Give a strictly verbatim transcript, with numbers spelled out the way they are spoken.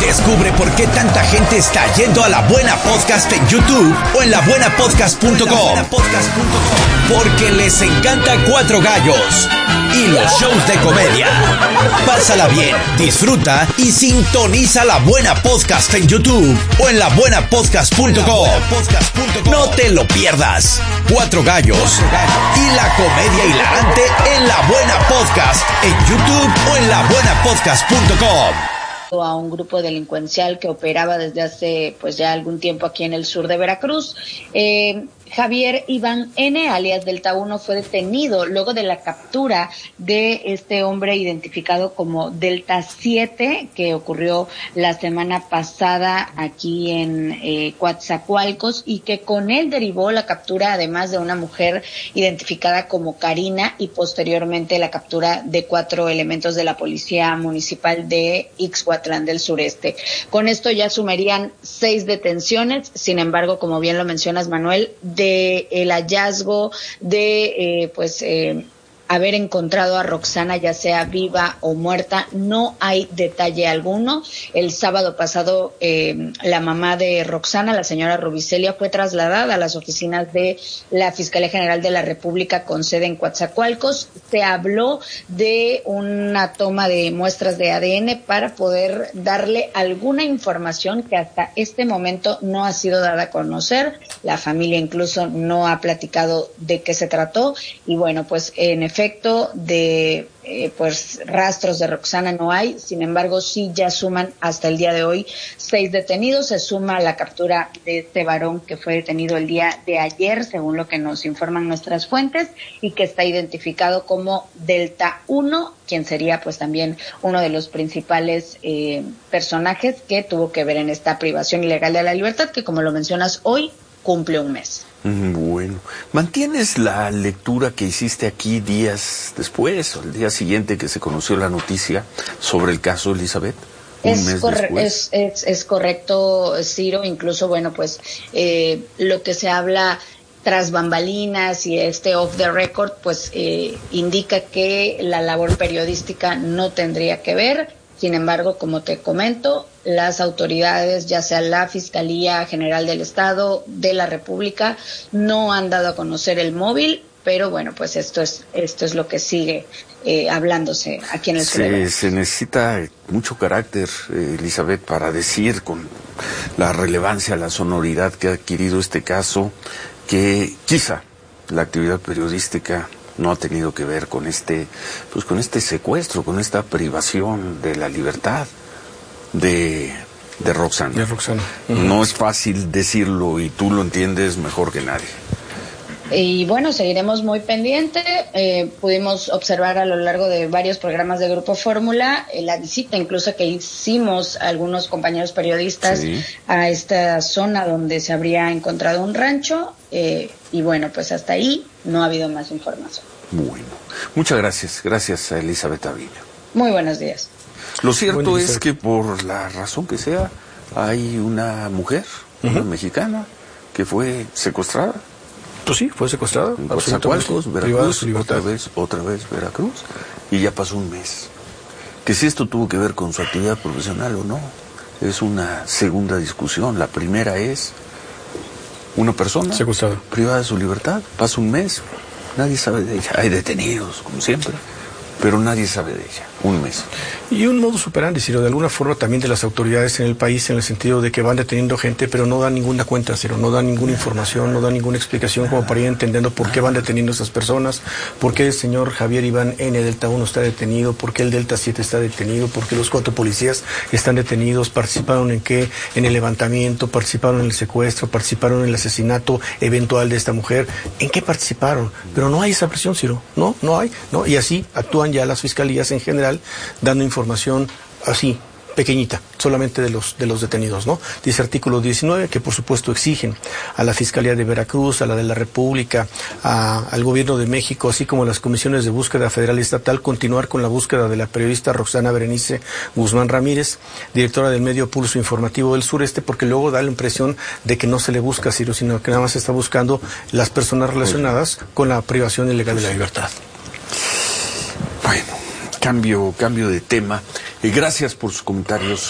Descubre por qué tanta gente está yendo a La Buena Podcast en YouTube o en la buena podcast punto com. Porque les encanta Cuatro Gallos y los shows de comedia. Pásala bien, disfruta y sintoniza La Buena Podcast en YouTube o en la buena podcast punto com. No te lo pierdas. Cuatro Gallos y la comedia hilarante en La Buena Podcast en YouTube o en la buena podcast punto com. A un grupo delincuencial que operaba desde hace pues ya algún tiempo aquí en el sur de Veracruz. Eh, Javier Iván N., alias Delta uno, fue detenido luego de la captura de este hombre identificado como Delta siete, que ocurrió la semana pasada aquí en eh, Coatzacoalcos, y que con él derivó la captura además de una mujer identificada como Karina y posteriormente la captura de cuatro elementos de la Policía Municipal de Ixhuatlán del Sureste. Con esto ya sumarían seis detenciones. Sin embargo, como bien lo mencionas, Manuel, de el hallazgo de eh, pues eh, haber encontrado a Roxana, ya sea viva o muerta, no hay detalle alguno. El sábado pasado eh, la mamá de Roxana, la señora Rubicelia, fue trasladada a las oficinas de la Fiscalía General de la República con sede en Coatzacoalcos. Se habló de una toma de muestras de A D N para poder darle alguna información que hasta este momento no ha sido dada a conocer. La familia incluso no ha platicado de qué se trató y bueno, pues en efecto de eh, pues rastros de Roxana no hay. Sin embargo, sí ya suman hasta el día de hoy seis detenidos. Se suma la captura de este varón que fue detenido el día de ayer, según lo que nos informan nuestras fuentes, y que está identificado como Delta uno, quien sería pues también uno de los principales eh, personajes que tuvo que ver en esta privación ilegal de la libertad, que como lo mencionas hoy cumple un mes. Bueno, ¿mantienes la lectura que hiciste aquí días después, o el día siguiente que se conoció la noticia sobre el caso Elizabeth? Un Es, mes corre después. es, es, es correcto, Ciro. Incluso, bueno, pues eh, lo que se habla tras bambalinas y este off the record, pues eh, indica que la labor periodística no tendría que ver. Sin embargo, como te comento, las autoridades, ya sea la Fiscalía General del Estado, de la República, no han dado a conocer el móvil, pero bueno, pues esto es esto es lo que sigue eh, hablándose aquí en el sur. Se, se necesita mucho carácter, eh, Elizabeth, para decir con la relevancia, la sonoridad que ha adquirido este caso, que quizá la actividad periodística no ha tenido que ver con este, pues con este secuestro, con esta privación de la libertad de, de Roxana. De Roxana. Uh-huh. No es fácil decirlo y tú lo entiendes mejor que nadie. Y bueno, seguiremos muy pendiente. Eh, pudimos observar a lo largo de varios programas de Grupo Fórmula eh, la visita incluso que hicimos algunos compañeros periodistas sí. a esta zona donde se habría encontrado un rancho. Eh, y bueno, pues hasta ahí no ha habido más información. Bueno, muchas gracias. Gracias a Elizabeth Aviño. Muy buenos días. Lo cierto es que por la razón que sea, hay una mujer, uh-huh. una mexicana, que fue secuestrada. Pues sí, fue secuestrada. En Coatzacoalcos, Veracruz, otra vez, otra vez Veracruz, y ya pasó un mes. Que si esto tuvo que ver con su actividad profesional o no, es una segunda discusión. La primera es una persona secuestrada, privada de su libertad, pasa un mes, nadie sabe de ella. Hay detenidos, como siempre, pero nadie sabe de ella. Un mes. Y un modus operandi, Ciro, de alguna forma también de las autoridades en el país, en el sentido de que van deteniendo gente, pero no dan ninguna cuenta, Ciro, no dan ninguna información, no dan ninguna explicación como para ir entendiendo por qué van deteniendo a esas personas, por qué el señor Javier Iván N. Delta uno está detenido, por qué el Delta siete está detenido, por qué los cuatro policías están detenidos, participaron en qué, en el levantamiento, participaron en el secuestro, participaron en el asesinato eventual de esta mujer, en qué participaron, pero no hay esa presión, Ciro, no, no hay, no, y así actúan ya las fiscalías en general, dando información así, pequeñita, solamente de los de los detenidos, ¿no? Dice artículo diecinueve que por supuesto exigen a la Fiscalía de Veracruz, a la de la República, a, al Gobierno de México, así como a las comisiones de búsqueda federal y estatal, continuar con la búsqueda de la periodista Roxana Berenice Guzmán Ramírez, directora del medio Pulso Informativo del Sureste, porque luego da la impresión de que no se le busca, Ciro, sino que nada más se está buscando las personas relacionadas con la privación ilegal de la libertad. Bueno, cambio, cambio de tema. Eh, gracias por sus comentarios.